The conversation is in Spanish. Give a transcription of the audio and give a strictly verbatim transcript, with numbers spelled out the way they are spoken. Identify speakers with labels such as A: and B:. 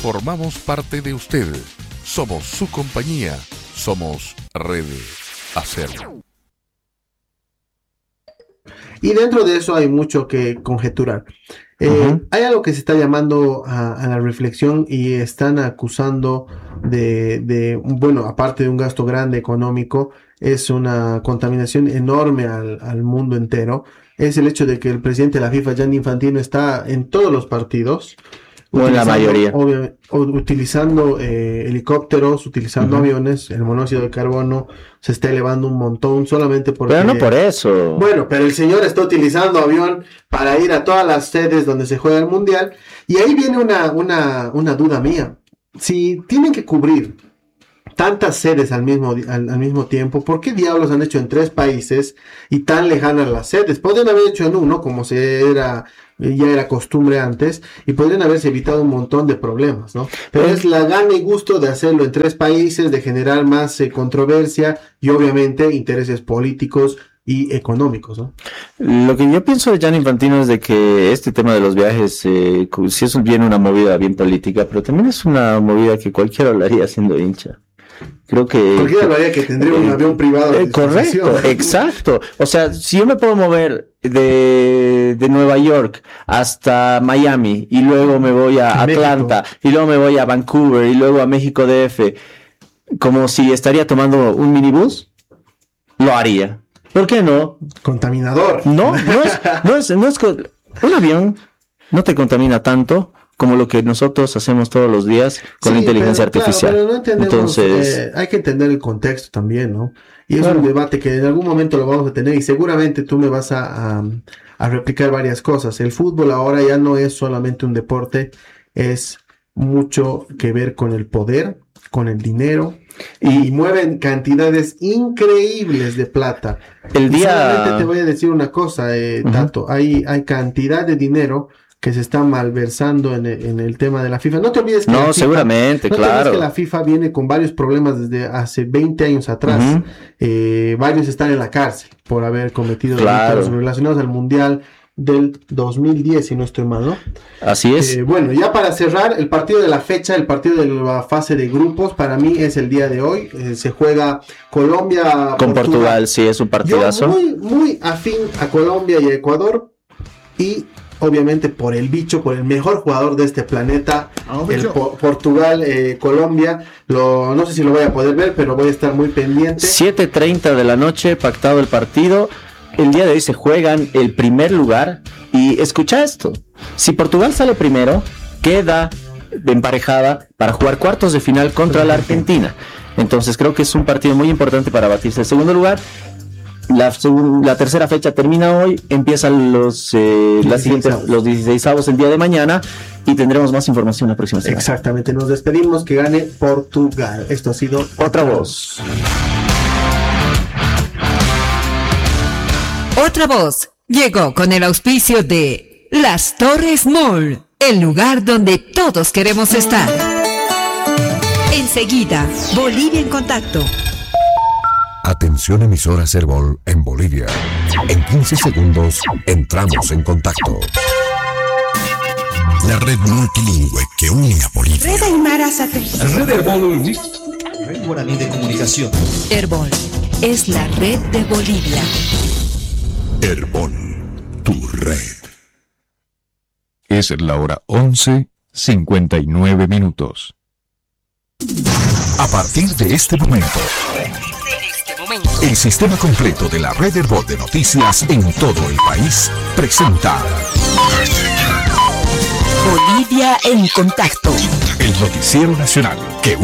A: formamos parte de usted. Somos su compañía. Somos Red Acer.
B: Y dentro de eso hay mucho que conjeturar. Eh, uh-huh. Hay algo que se está llamando a, a la reflexión y están acusando de, de, bueno, aparte de un gasto grande económico, es una contaminación enorme al, al mundo entero. Es el hecho de que el presidente de la FIFA, Gianni Infantino, está en todos los partidos.
C: O en la mayoría.
B: Obvia, utilizando eh, helicópteros, utilizando uh-huh. aviones, el monóxido de carbono se está elevando un montón solamente porque...
C: Pero no por eso.
B: Bueno, pero el señor está utilizando avión para ir a todas las sedes donde se juega el mundial. Y ahí viene una, una, una duda mía. Si tienen que cubrir tantas sedes al mismo, al, al mismo tiempo, ¿por qué diablos han hecho en tres países y tan lejanas las sedes? Podrían haber hecho en uno, como se era... ya era costumbre antes, y podrían haberse evitado un montón de problemas, ¿no? Pero es la gana y gusto de hacerlo en tres países, de generar más eh, controversia y obviamente intereses políticos y económicos, ¿no?
C: Lo que yo pienso de Gianni Infantino es de que este tema de los viajes, eh, sí es bien una movida bien política, pero también es una movida que cualquiera lo haría siendo hincha. Creo que...
B: Cualquiera lo haría que tendría un eh, avión privado.
C: Eh, correcto, exacto. O sea, si yo me puedo mover de, de Nueva York hasta Miami y luego me voy a Atlanta México. Y luego me voy a Vancouver y luego a México D F, como si estaría tomando un minibús, lo haría. ¿Por qué no?
B: Contaminador.
C: No, no es, no es, no es, un avión no te contamina tanto como lo que nosotros hacemos todos los días con sí, la inteligencia pero, artificial.
B: Claro, pero no entendemos, Entonces, eh, hay que entender el contexto también, ¿no? Y es claro. un debate que en algún momento lo vamos a tener y seguramente tú me vas a, a, a replicar varias cosas. El fútbol ahora ya no es solamente un deporte, es mucho que ver con el poder, con el dinero, y mueven cantidades increíbles de plata.
C: El día...
B: Solamente te voy a decir una cosa, eh, uh-huh. Tato, hay, hay cantidad de dinero que se está malversando en el, en el tema de la FIFA. No te olvides que
C: no,
B: la FIFA,
C: seguramente,
B: no
C: claro.
B: te olvides que la FIFA viene con varios problemas desde hace veinte años atrás. Uh-huh. Eh, varios están en la cárcel por haber cometido
C: claro.
B: delitos relacionados al Mundial del dos mil diez, si no estoy mal, ¿no?
C: Así es.
B: Eh, bueno, ya para cerrar, el partido de la fecha, el partido de la fase de grupos, para mí es el día de hoy. Eh, se juega Colombia
C: con Portugal. Portugal, sí, es un partidazo.
B: Yo muy, muy afín a Colombia y a Ecuador, y obviamente por el bicho, por el mejor jugador de este planeta, oh, el po- Portugal, eh, Colombia. Lo, no sé si lo voy a poder ver, pero voy a estar muy pendiente.
C: siete treinta de la noche, pactado el partido. El día de hoy se juegan el primer lugar. Y escucha esto: si Portugal sale primero, queda emparejada para jugar cuartos de final contra la Argentina. Entonces creo que es un partido muy importante para batirse el segundo lugar. La, la tercera fecha termina hoy, empiezan los eh, las siguientes, los dieciseisavos el día de mañana, y tendremos más información la próxima semana.
B: Exactamente, nos despedimos, que gane Portugal. Esto ha sido
C: Otra Voz.
D: Otra Voz llegó con el auspicio de Las Torres Mall, el lugar donde todos queremos estar. Enseguida, Bolivia en Contacto.
E: Atención, emisora Cerbol en Bolivia. En quince segundos entramos en contacto. La red multilingüe que une a Bolivia.
F: Red Aymara Satélite.
G: Red Herbol. Red Guaraní de Comunicación.
D: Herbol es la red de Bolivia.
E: Herbol, tu red.
H: Es la hora once cincuenta y nueve minutos.
E: A partir de este momento, el sistema completo de la red Herbol de noticias en todo el país presenta
D: Bolivia en Contacto.
E: El noticiero nacional que